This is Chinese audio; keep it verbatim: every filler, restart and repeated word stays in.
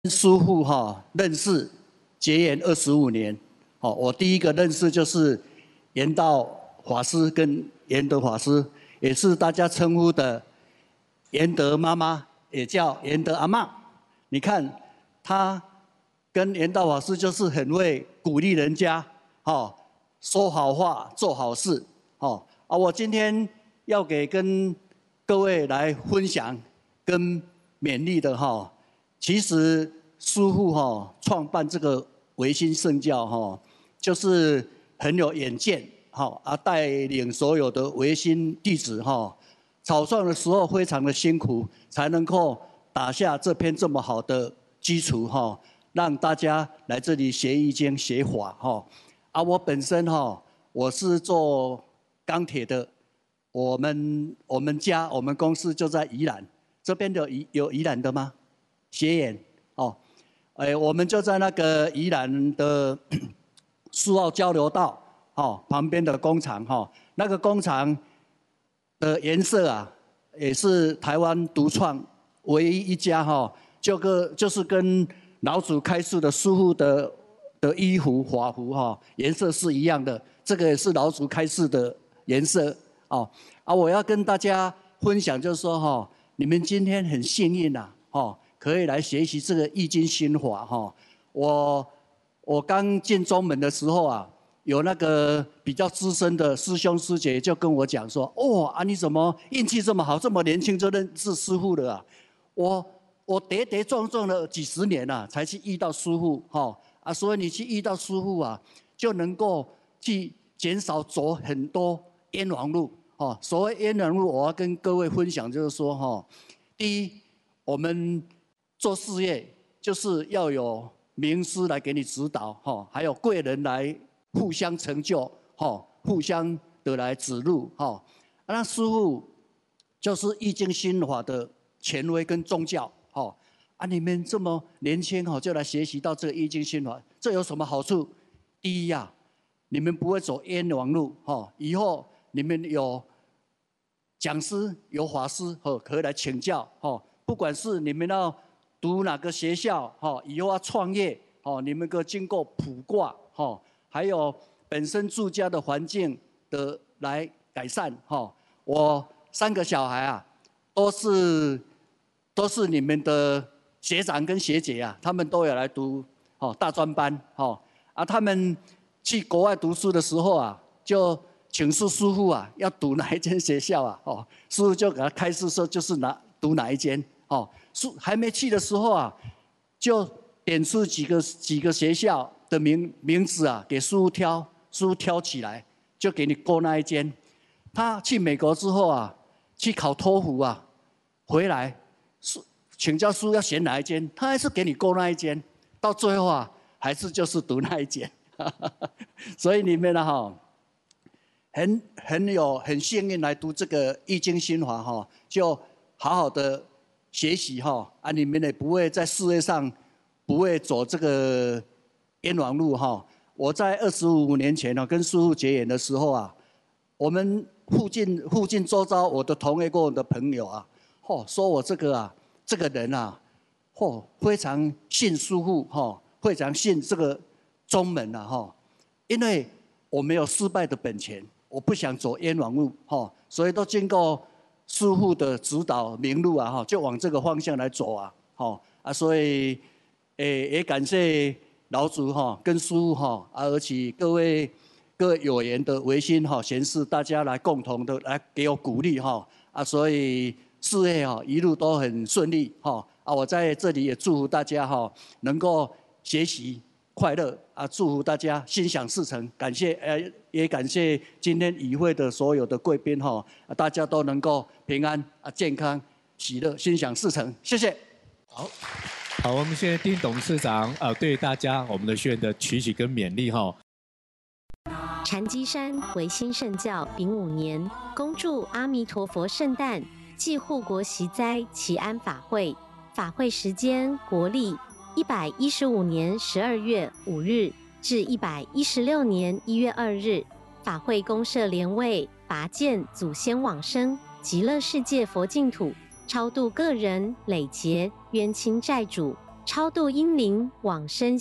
师父哈认识结缘二十五年，哦，我第一个认识就是圆道法师跟圆德法师，也是大家称呼的圆德妈妈，也叫圆德阿嬷。你看他跟圆道法师就是很会鼓励人家，哦，说好话，做好事，哦啊，我今天要给跟各位来分享跟勉励的哈。其实师父哈创办这个维新圣教哈，就是很有远见哈啊，带领所有的维新弟子哈，草创的时候非常的辛苦，才能够打下这片这么好的基础哈，让大家来这里学易经学法哈。啊，我本身哈我是做钢铁的，我们我们家我们公司就在宜兰，这边有宜有宜兰的吗？斜眼哦，哎，我们就在那个宜兰的苏澳交流道哦旁边的工厂哈、哦，那个工厂的颜色啊，也是台湾独创唯一一家哈、哦，就跟就是跟老祖开示的师父的的衣服法服哈、哦、颜色是一样的，这个也是老祖开示的颜色哦啊，我要跟大家分享就是说哈、哦，你们今天很幸运呐、啊、哦。可以来学习这个易经心法哈。我我刚进宗门的时候啊，有那个比较资深的师兄师姐就跟我讲说：“哦啊，你怎么运气这么好，这么年轻就认识师父了啊？”我我跌跌撞撞了几十年啊，才去遇到师父哈啊，所以你去遇到师父啊，就能够去减少走很多冤枉路哦。所谓冤枉路，我要跟各位分享就是说哈，第一，我们做事业就是要有名师来给你指导，哈，还有贵人来互相成就，哈，互相的来指路，哈。那师父就是易经心法的权威跟宗教，哈。啊，你们这么年轻，哈，就来学习到这个易经心法，这有什么好处？第一呀、啊，你们不会走冤枉路，哈。以后你们有讲师、有法师，哈，可以来请教，哈。不管是你们要读哪个学校，哈，以后要创业，哦，你们可经过卜卦，哈，还有本身住家的环境的来改善，哈。我三个小孩啊，都是都是你们的学长跟学姐啊，他们都有来读哦大专班，哦啊，他们去国外读书的时候啊，就请示师父啊，要读哪一间学校啊，哦，师父就给他开示说，就是哪读哪一间。哦，书还没去的时候啊，就点出几个几个学校的名名字啊，给师父挑，师父挑起来，就给你勾那一间。他去美国之后啊，去考托福啊，回来请教师父要选哪一间，他还是给你勾那一间。到最后啊，还是就是读那一间。所以你们呢哈，很很有很幸运来读这个易经心法哈，就好好的学习哈啊，你们也不会在事业上不会走这个冤枉路哈。我在二十五年前呢，跟师父结缘的时候啊，我们附近附近周遭我的同业跟我的朋友啊，嚯，说我这个啊这个人啊，嚯，非常信师父哈，非常信这个宗门啊哈，因为我没有失败的本钱，我不想走冤枉路哈，所以都经过师父的指导明路啊，哈，就往这个方向来走啊，哈啊，所以，诶，也感谢老祖哈，跟师父哈，啊，而且各位各位有缘的维新哈贤士，大家来共同的来给我鼓励哈，啊，所以事业哈一路都很顺利哈，啊，我在这里也祝福大家哈，能够学习快乐啊，祝福大家心想事成，感谢呃。也感谢今天与会的所有的贵宾哈，大家都能够平安啊、健康、喜乐、心想事成，谢谢。 好，好，我们现在丁董事长呃对大家我们的学员的取喜跟勉励哈。 禅机山维新圣教丙午年，恭祝阿弥陀佛圣诞暨护国息灾祈安法会，法会时间国历一百一十五年十二月五日。至一百一十六年一月二日，法会公设莲位，拔见祖先往生极乐世界佛净土，超度个人累劫冤亲债主， 超度英灵往生